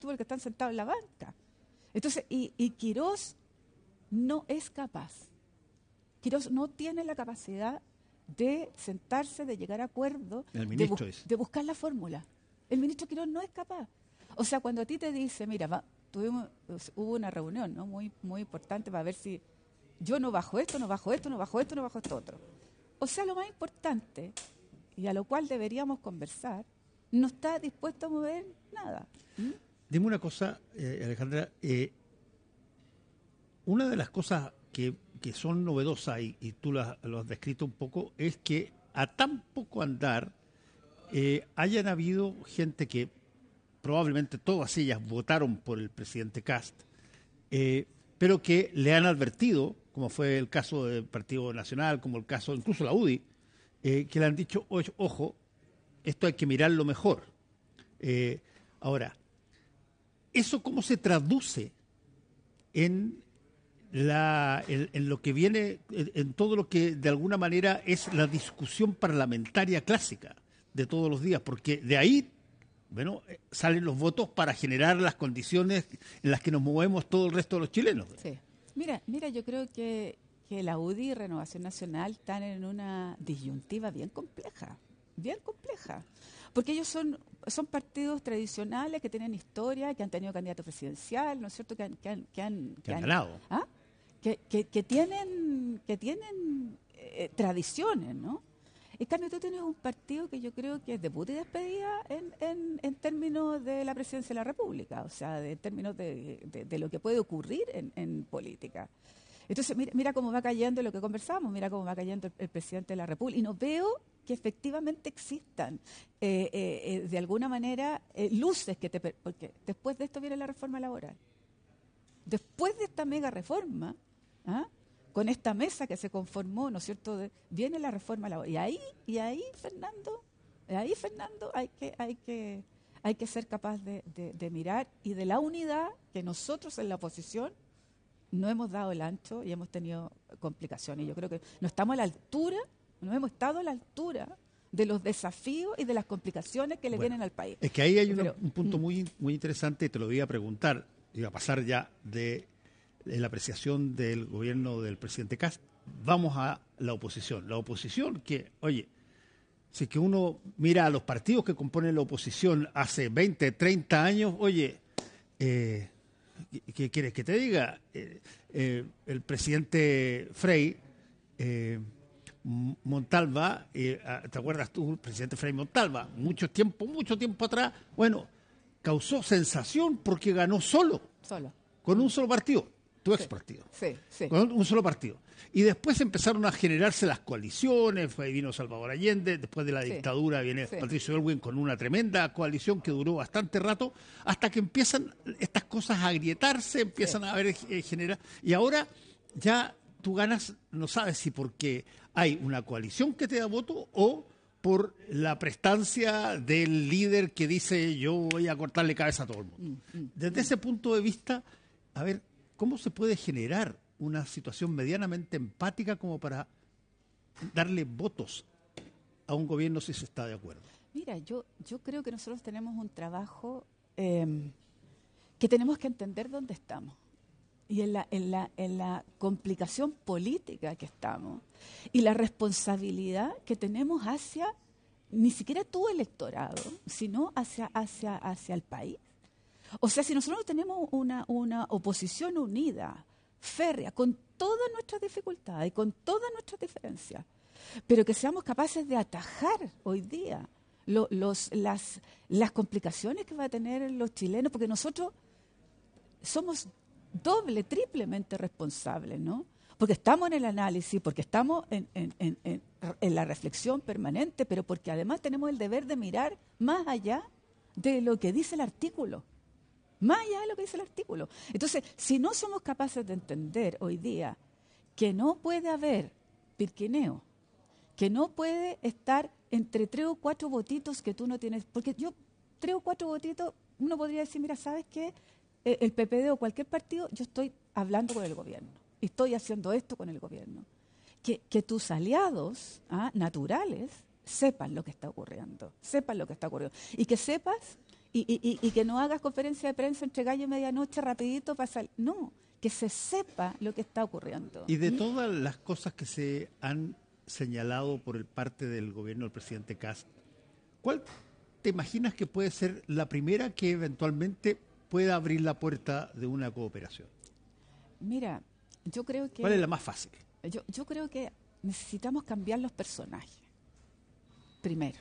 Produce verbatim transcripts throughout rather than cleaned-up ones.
fútbol que están sentados en la banca. Entonces, y, y Quirós no es capaz. Quirós no tiene la capacidad de sentarse, de llegar a acuerdo, El de, ministro bu- es. de buscar la fórmula. El ministro Quirós no es capaz. O sea, cuando a ti te dice, mira, va, tuvimos, hubo una reunión, ¿no? muy, muy importante para ver si yo no bajo esto, no bajo esto, no bajo esto, no bajo esto otro. O sea, lo más importante, y a lo cual deberíamos conversar, no está dispuesto a mover nada. ¿Mm? Dime una cosa, eh, Alejandra. Eh, una de las cosas que, que son novedosas, y, y tú las- lo has descrito un poco, es que a tan poco andar eh, hayan habido gente que probablemente todas ellas votaron por el presidente Kast, eh, pero que le han advertido, como fue el caso del Partido Nacional, como el caso incluso la U D I, eh, que le han dicho, "O- ojo, esto hay que mirarlo mejor". Eh, ahora, ¿eso cómo se traduce en, la, en, en lo que viene, en, en todo lo que de alguna manera es la discusión parlamentaria clásica de todos los días? Porque de ahí, bueno, eh, salen los votos para generar las condiciones en las que nos movemos todo el resto de los chilenos. Sí. Mira, mira, yo creo que, que la U D I y Renovación Nacional están en una disyuntiva bien compleja, bien compleja. Porque ellos son, son partidos tradicionales que tienen historia, que han tenido candidato presidencial, ¿no es cierto? Que han, que han, que han, Que han ganado. ¿ah? que, que, que tienen, que tienen eh, tradiciones, ¿no? En cambio, tú tienes un partido que yo creo que es debut y despedida en, en, en términos de la presidencia de la República, o sea, de términos de, de, de lo que puede ocurrir en, en política. Entonces, mira, mira cómo va cayendo lo que conversamos, mira cómo va cayendo el, el presidente de la República. Y no veo que efectivamente existan, eh, eh, eh, de alguna manera, eh, luces que te... per- Porque después de esto viene la reforma laboral. Después de esta mega reforma, ¿ah? Con esta mesa que se conformó, ¿no es cierto?, de- viene la reforma laboral. Y ahí, y ahí, Fernando, ahí, Fernando, hay que, hay que, hay que ser capaz de, de- de mirar y de la unidad que nosotros en la oposición no hemos dado el ancho y hemos tenido complicaciones. Y yo creo que no estamos a la altura, no hemos estado a la altura de los desafíos y de las complicaciones que le Bueno, vienen al país. Es que ahí hay una- Pero, un punto mm. muy, muy interesante, y te lo iba a preguntar, iba a pasar ya de, de la apreciación del gobierno del presidente Kast. Vamos a la oposición. La oposición que, oye, si es que uno mira a los partidos que componen la oposición hace veinte, treinta años, oye, eh, ¿qué- ¿qué quieres que te diga? Eh, eh, el presidente Frei, eh, M- Montalva, eh, ah, ¿te acuerdas tú, el presidente Frei Montalva? Mucho tiempo, mucho tiempo atrás, bueno, causó sensación porque ganó solo, Solo. con un solo partido, tu ex Sí. partido, Sí, sí. con un solo partido. Y después empezaron a generarse las coaliciones, fue, vino Salvador Allende, después de la Sí. dictadura viene Sí. Patricio Elwin con una tremenda coalición que duró bastante rato, hasta que empiezan estas cosas a agrietarse, empiezan Sí. a haber eh, generar. Y ahora ya tú ganas, no sabes si porque hay una coalición que te da voto o por la prestancia del líder que dice yo voy a cortarle cabeza a todo el mundo. Desde ese punto de vista, a ver, ¿cómo se puede generar una situación medianamente empática como para darle votos a un gobierno si se está de acuerdo? Mira, yo, yo creo que nosotros tenemos un trabajo eh, que tenemos que entender dónde estamos y en la, en, la, en la complicación política que estamos y la responsabilidad que tenemos hacia, ni siquiera tu electorado, sino hacia, hacia, hacia el país. O sea, si nosotros tenemos una, una oposición unida, férrea, con todas nuestras dificultades y con todas nuestras diferencias, pero que seamos capaces de atajar hoy día lo- los, las, las complicaciones que va a tener los chilenos, porque nosotros somos doble, triplemente responsables, ¿no? Porque estamos en el análisis, porque estamos en, en, en, en, en la reflexión permanente, pero porque además tenemos el deber de mirar más allá de lo que dice el artículo. Más allá de lo que dice el artículo. Entonces, si no somos capaces de entender hoy día que no puede haber pirquineo, que no puede estar entre tres o cuatro votitos que tú no tienes, porque yo, tres o cuatro votitos, uno podría decir, mira, ¿sabes qué? Eh, El P P D o cualquier partido, yo estoy hablando con el gobierno, y estoy haciendo esto con el gobierno. Que, que tus aliados ¿ah? naturales sepan lo que está ocurriendo, sepan lo que está ocurriendo, y que sepas y, y, y que no hagas conferencia de prensa entre gallo y medianoche rapidito para salir. No, que se sepa lo que está ocurriendo. Y de todas las cosas que se han señalado por el parte del gobierno del presidente Kast, ¿cuál te imaginas que puede ser la primera que eventualmente pueda abrir la puerta de una cooperación? Mira, yo creo que... ¿Cuál es la más fácil? Yo, yo creo que necesitamos cambiar los personajes, primero.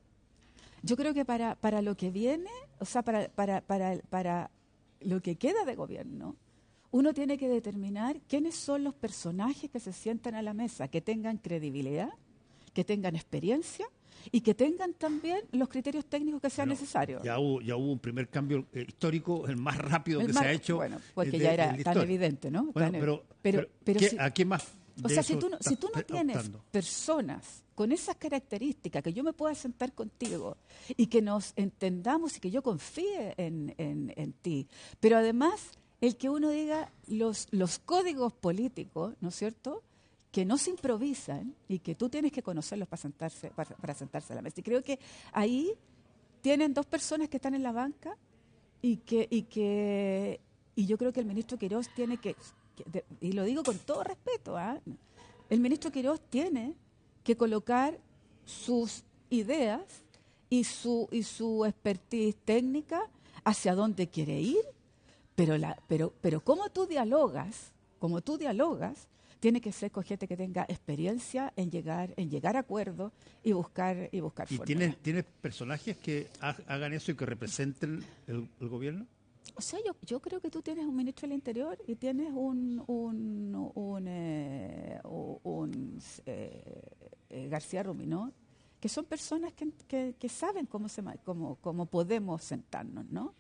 Yo creo que para, para lo que viene, o sea, para, para, para, para lo que queda de gobierno, uno tiene que determinar quiénes son los personajes que se sientan a la mesa, que tengan credibilidad, que tengan experiencia y que tengan también los criterios técnicos que sean Bueno, necesarios. Ya hubo, ya hubo un primer cambio eh, histórico, el más rápido El que más- se ha hecho. Bueno, porque eh, de- ya de era la tan historia. evidente, ¿no? Bueno, Tan- pero, pero, pero pero ¿qué- si- ¿a qué más? O de sea, si eso tú, no, estás si tú no pre- tienes optando? personas con esas características, que yo me pueda sentar contigo y que nos entendamos y que yo confíe en, en- en ti, pero además el que uno diga los, los códigos políticos, ¿no es cierto?, que no se improvisan y que tú tienes que conocerlos para sentarse, para, para sentarse a la mesa. Y creo que ahí tienen dos personas que están en la banca y que, y que y yo creo que el ministro Quirós tiene que, que de- y lo digo con todo respeto, ¿ah? El ministro Quirós tiene que colocar sus ideas y su y su expertise técnica hacia dónde quiere ir, pero la pero pero cómo tú dialogas, como tú dialogas, tiene que ser con gente que tenga experiencia en llegar en llegar a acuerdos y buscar y buscar ¿Y fórmulas. tienes, tienes personajes que ha- hagan eso y que representen el, el gobierno? O sea, yo, yo creo que tú tienes un ministro del Interior y tienes un un, un, eh, u- un, eh, eh, García Ruminó, que son personas que, que, que saben cómo, se, ma- cómo, cómo podemos sentarnos, ¿no?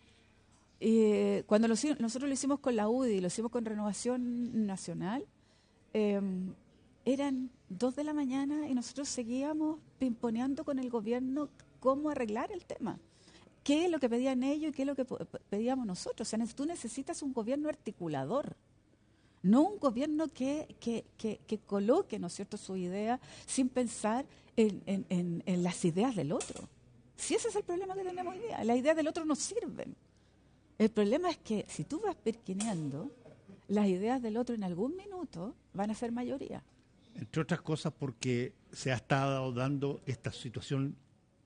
Y cuando lo hici- nosotros lo hicimos con la U D I, lo hicimos con Renovación Nacional, eh, eran dos de la mañana y nosotros seguíamos pimponeando con el gobierno cómo arreglar el tema. ¿Qué es lo que pedían ellos y qué es lo que po- pedíamos nosotros? O sea, ne- tú necesitas un gobierno articulador, no un gobierno que, que, que, que coloque, ¿no es cierto?, su idea sin pensar en, en, en, en las ideas del otro. Si ese es el problema que tenemos hoy día, las ideas del otro no sirven. El problema es que si tú vas perquineando, las ideas del otro en algún minuto van a ser mayoría. Entre otras cosas porque se ha estado dando esta situación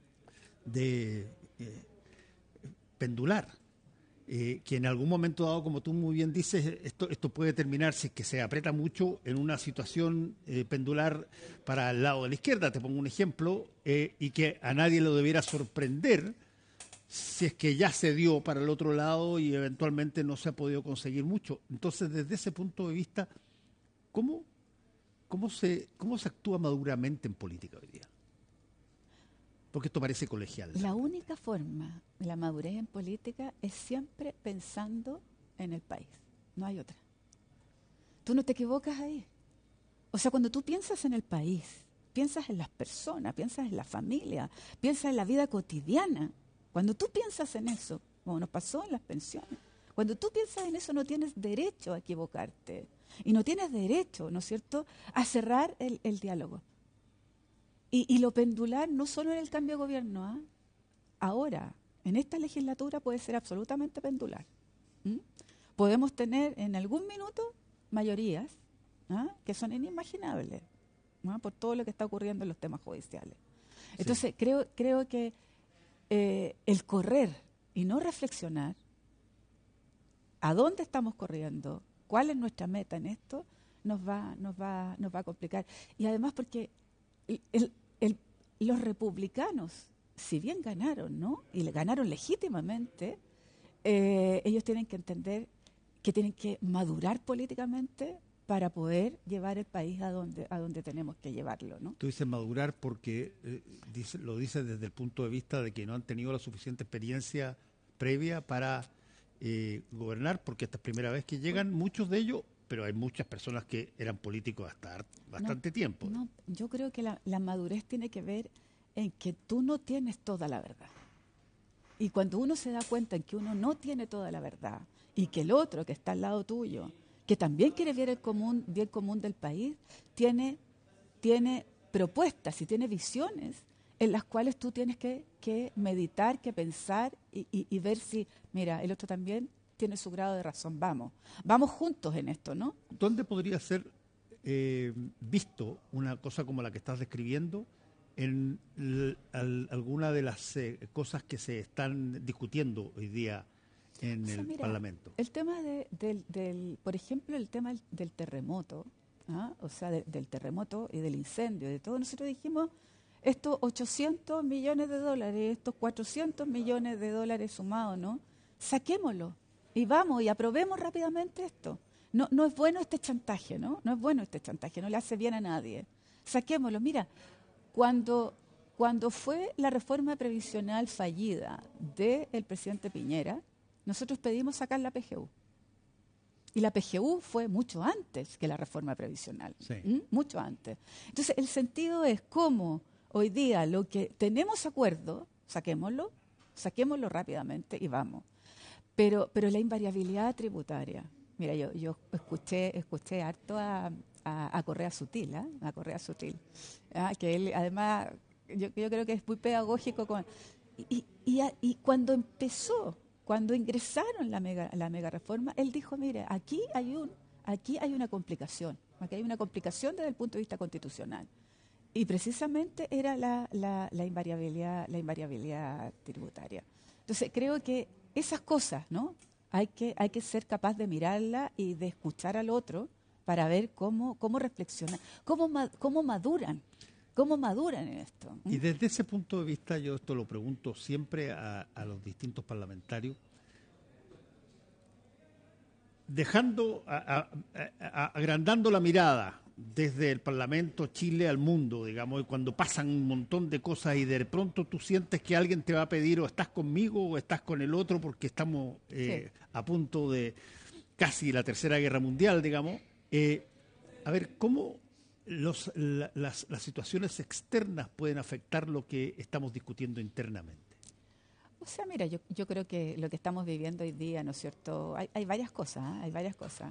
de eh, pendular, eh, que en algún momento dado, como tú muy bien dices, esto, esto puede terminar, si es que se aprieta mucho, en una situación eh, pendular para el lado de la izquierda. Te pongo un ejemplo, eh, y que a nadie lo debiera sorprender si es que ya se dio para el otro lado y eventualmente no se ha podido conseguir mucho. Entonces, desde ese punto de vista, ¿cómo, cómo, se, cómo se actúa maduramente en política hoy día? Porque esto parece colegial. La única forma de la madurez en política es siempre pensando en el país. No hay otra. Tú no te equivocas ahí. O sea, cuando tú piensas en el país, piensas en las personas, piensas en la familia, piensas en la vida cotidiana. Cuando tú piensas en eso, como nos pasó en las pensiones, cuando tú piensas en eso no tienes derecho a equivocarte. Y no tienes derecho, ¿no es cierto?, a cerrar el, el diálogo. Y, y lo pendular no solo en el cambio de gobierno, ¿ah? Ahora, en esta legislatura puede ser absolutamente pendular. ¿Mm? Podemos tener en algún minuto mayorías, ¿ah?, que son inimaginables, ¿no?, por todo lo que está ocurriendo en los temas judiciales. Entonces, sí. creo, creo que eh, el correr y no reflexionar a dónde estamos corriendo, cuál es nuestra meta en esto, nos va, nos va, nos va a complicar. Y además porque el, el, el, los republicanos, si bien ganaron, ¿no?, y le ganaron legítimamente, eh, ellos tienen que entender que tienen que madurar políticamente para poder llevar el país a donde a donde tenemos que llevarlo, ¿no? Tú dices madurar porque eh, dice, lo dices desde el punto de vista de que no han tenido la suficiente experiencia previa para eh, gobernar, porque esta es la primera vez que llegan muchos de ellos, pero hay muchas personas que eran políticos hasta bastante no, tiempo. No, yo creo que la, la madurez tiene que ver en que tú no tienes toda la verdad. Y cuando uno se da cuenta en que uno no tiene toda la verdad y que el otro que está al lado tuyo, que también quiere ver el común, bien común del país, tiene, tiene propuestas y tiene visiones, en las cuales tú tienes que, que meditar, que pensar y, y, y ver si, mira, el otro también tiene su grado de razón. Vamos, vamos juntos en esto, ¿no? ¿Dónde podría ser eh, visto una cosa como la que estás describiendo en l- al- alguna de las eh, cosas que se están discutiendo hoy día en O sea, el mira, Parlamento? el tema de, del, del, por ejemplo, el tema del, del terremoto, ¿ah? O sea, de- del terremoto y del incendio, de todo, nosotros dijimos, estos ochocientos millones de dólares, estos cuatrocientos millones de dólares sumados, ¿no? Saquémoslo y vamos y aprobemos rápidamente esto. No, no es bueno este chantaje, ¿no? No es bueno este chantaje, no le hace bien a nadie. Saquémoslo. Mira, cuando, cuando fue la reforma previsional fallida del presidente Piñera, nosotros pedimos sacar la P G U. Y la P G U fue mucho antes que la reforma previsional, Sí. ¿m? Mucho antes. Entonces, el sentido es cómo hoy día lo que tenemos acuerdo, saquémoslo, saquémoslo rápidamente y vamos. Pero, pero la invariabilidad tributaria, mira, yo, yo escuché, escuché harto a, a, a Correa Sutil, ¿eh? a Correa Sutil, ¿ah? Que él además, yo, yo creo que es muy pedagógico con, y, y, a- y cuando empezó, cuando ingresaron la mega, la mega reforma, él dijo, mire, aquí hay un, aquí hay una complicación, aquí hay una complicación desde el punto de vista constitucional. Y precisamente era la, la, la invariabilidad, la invariabilidad tributaria. Entonces, creo que esas cosas, ¿no? Hay que, hay que ser capaz de mirarla y de escuchar al otro para ver cómo, cómo reflexionan, cómo, ma- cómo maduran, cómo maduran en esto. ¿m? Y desde ese punto de vista, yo esto lo pregunto siempre a, a los distintos parlamentarios, dejando, a- a- a- agrandando la mirada desde el Parlamento Chile al mundo, digamos, y cuando pasan un montón de cosas y de pronto tú sientes que alguien te va a pedir o estás conmigo o estás con el otro porque estamos eh, Sí. a punto de casi la Tercera Guerra Mundial, digamos. Eh, a ver, ¿cómo los, la- las, las situaciones externas pueden afectar lo que estamos discutiendo internamente? O sea, mira, yo, yo creo que lo que estamos viviendo hoy día, ¿no es cierto? Hay, hay varias cosas, ¿ah? Hay varias cosas.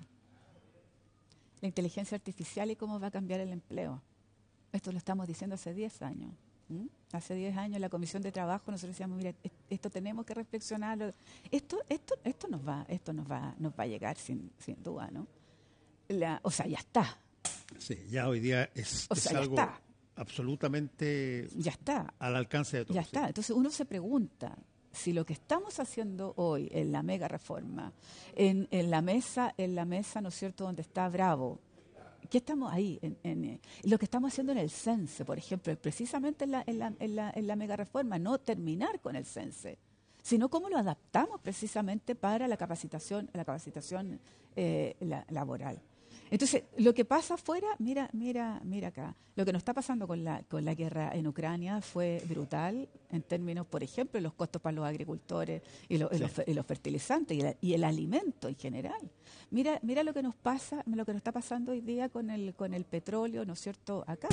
La inteligencia artificial y cómo va a cambiar el empleo. Esto lo estamos diciendo hace diez años. ¿m? Hace diez años la Comisión de Trabajo nosotros decíamos, mira, es- esto tenemos que reflexionarlo. Esto, esto, esto nos va, esto nos va, nos va a llegar sin, sin duda, ¿no? La, o sea, ya está, Sí, ya hoy día es, O es sea, ya algo está. absolutamente ya está, al alcance de todos. ya sí. está. Entonces uno se pregunta si lo que estamos haciendo hoy en la mega reforma, en, en la mesa, en la mesa, ¿no es cierto?, donde está Bravo, ¿qué estamos ahí? En, en, eh, lo que estamos haciendo en el CENSE, por ejemplo, es precisamente en la, en la, en la, en la mega reforma, no terminar con el CENSE, sino cómo lo adaptamos precisamente para la capacitación, la capacitación eh, la- laboral. Entonces, lo que pasa afuera, mira, mira, mira acá, lo que nos está pasando con la, con la guerra en Ucrania fue brutal en términos, por ejemplo, de los costos para los agricultores y, lo- y Sí. los, fe- y los fertilizantes y, la- y el alimento en general. Mira, mira lo que nos pasa, lo que nos está pasando hoy día con el, con el petróleo, ¿no es cierto?, acá.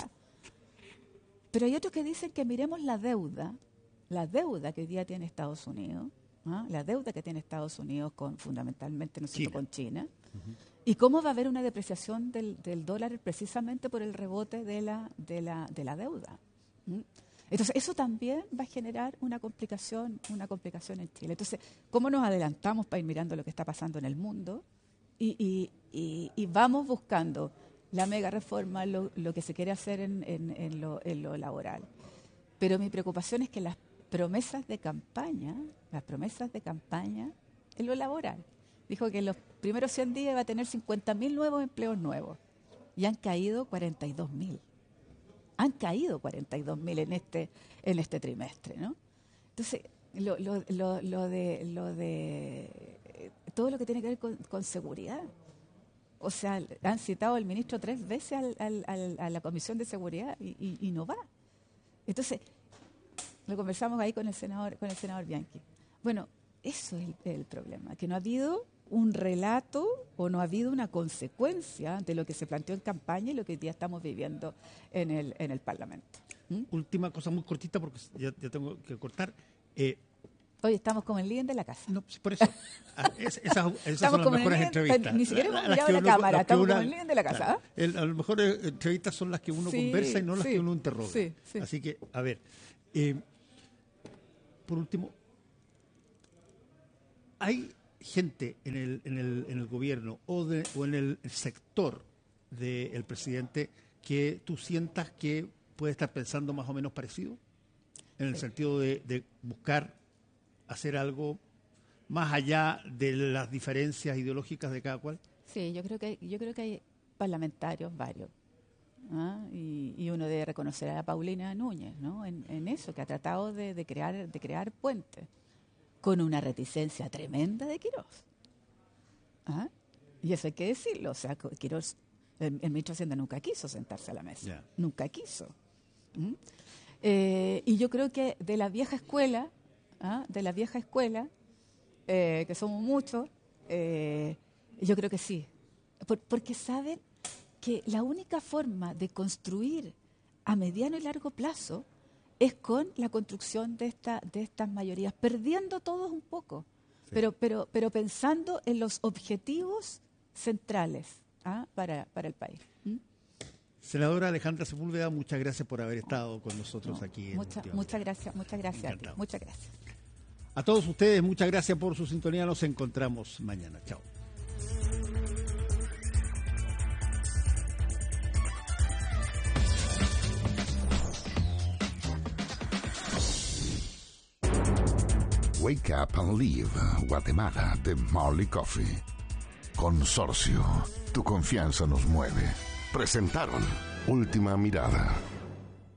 Pero hay otros que dicen que miremos la deuda, la deuda que hoy día tiene Estados Unidos, ¿ah? La deuda que tiene Estados Unidos con fundamentalmente, ¿no es cierto?, China. con China, y cómo va a haber una depreciación del, del dólar precisamente por el rebote de la, de la, de la deuda. ¿m? Entonces, eso también va a generar una complicación, una complicación en Chile. Entonces, ¿cómo nos adelantamos para ir mirando lo que está pasando en el mundo? Y, y, y, y vamos buscando la mega reforma, lo, lo que se quiere hacer en, en, en, lo, en lo laboral. Pero mi preocupación es que las promesas de campaña, las promesas de campaña en lo laboral, dijo que en los primeros cien días va a tener cincuenta mil nuevos empleos nuevos y han caído cuarenta y dos mil. Han caído cuarenta y dos mil en este, en este trimestre, ¿no? Entonces, lo, lo, lo, lo de, lo de eh, todo lo que tiene que ver con, con seguridad. O sea, han citado al ministro tres veces al, al, al, a la Comisión de Seguridad y, y, y no va. Entonces, lo conversamos ahí con el senador, con el senador Bianchi. Bueno, eso es el, el problema, que no ha habido un relato o no ha habido una consecuencia de lo que se planteó en campaña y lo que hoy día estamos viviendo en el, en el Parlamento. ¿Mm? Última cosa muy cortita porque ya, ya tengo que cortar. Eh, Hoy estamos como el living de la casa. no, pues, por eso, ah, es- esas, esas son las como en el mejores living, entrevistas. ni siquiera La- hemos las mirado que la uno- cámara, las que estamos una- como en el living de la casa. claro, ¿ah? el- a lo mejor eh, entrevistas son las que uno Sí, conversa y no las sí, que uno interroga. sí, sí. Así que, a ver, Eh, por último, ¿hay gente en el, en el, en el gobierno o, de, o en el sector del presidente que tú sientas que puede estar pensando más o menos parecido? En el sí. sentido de, de buscar hacer algo más allá de las diferencias ideológicas de cada cual. Sí, yo creo que yo creo que hay parlamentarios varios. ¿Ah? Y, y uno debe reconocer a Paulina Núñez, ¿no? En, en eso, que ha tratado de, de crear de crear puentes con una reticencia tremenda de Quirós. ¿Ah? Y eso hay que decirlo. O sea, Quirós, el, el ministro de Hacienda nunca quiso sentarse a la mesa. Yeah. Nunca quiso. ¿Mm? Eh, y yo creo que de la vieja escuela, ¿ah? de la vieja escuela, eh, que somos muchos, eh, yo creo que sí. Por, porque saben que la única forma de construir a mediano y largo plazo es con la construcción de esta de estas mayorías, perdiendo todos un poco, sí. pero pero pero pensando en los objetivos centrales ¿ah? para, para el país. ¿Mm? Senadora Alejandra Sepúlveda, muchas gracias por haber estado con nosotros no, aquí. Mucha, en muchas gracias, muchas gracias a ti, muchas gracias. A todos ustedes, muchas gracias por su sintonía, nos encontramos mañana. Chao. Wake Up and Live, Guatemala, de Marley Coffee. Consorcio, tu confianza nos mueve. Presentaron Última Mirada.